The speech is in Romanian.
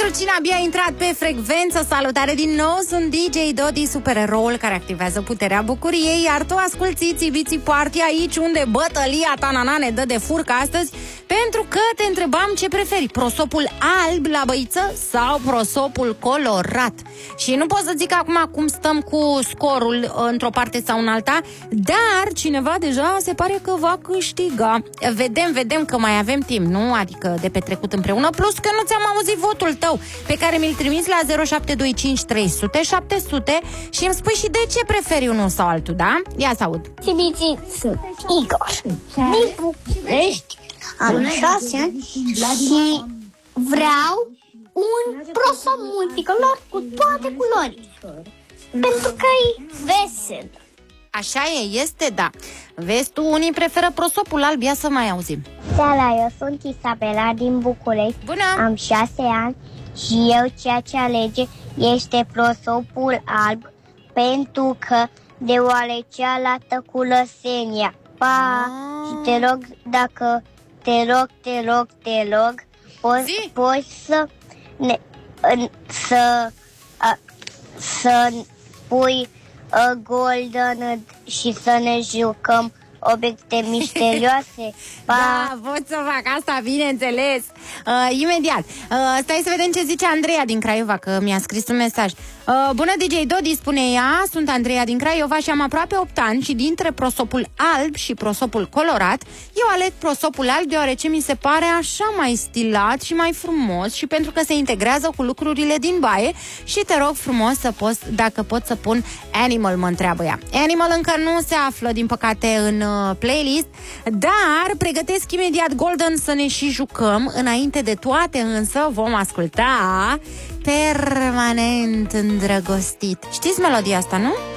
cine abia a intrat pe frecvență, salutare din nou, sunt DJ Dodi, supereroul care activează puterea bucuriei, iar tu asculti Țibiții Party aici unde bătălia ta ne dă de furcă astăzi, pentru că te întrebam ce preferi, prosopul alb la băiță sau prosopul colorat. Și nu pot să zic acum cum stăm cu scorul într-o parte sau în alta, dar cineva deja se pare că va câștiga. Vedem că mai avem timp, nu? Adică de petrecut împreună, plus că nu ți-am auzit votul tău, pe care mi-l trimiți la 0725 300 700 și îmi spui și de ce preferi unul sau altul, da? Ia să aud. Țibiții, sunt Igor din București, am 6 ani și vreau un prosop multicolor cu toate culorile, pentru că e vesel. Așa este, da. Vezi tu, unii preferă prosopul alb, ia să mai auzim. Seara, eu sunt Isabela din București. Bună! Am 6 ani și eu ceea ce alege este prosopul alb, pentru că deoarece arată cu lăsenia. Și te rog, dacă te rog, poți să pui golden și să ne jucăm obiecte misterioase. Da, pot să fac asta, bineînțeles. Imediat. Stai să vedem ce zice Andreea din Craiova, că mi-a scris un mesaj. Bună DJ Dodi, spune ea, sunt Andreea din Craiova și am aproape 8 ani și dintre prosopul alb și prosopul colorat, eu aleg prosopul alb deoarece mi se pare așa mai stilat și mai frumos și pentru că se integrează cu lucrurile din baie și te rog frumos dacă pot să pun Animal, mă întreabă ea. Animal încă nu se află, din păcate, în playlist, dar pregătesc imediat Golden să ne și jucăm. Înainte de toate însă vom asculta Permanent îndrăgostit. Știți melodia asta, nu?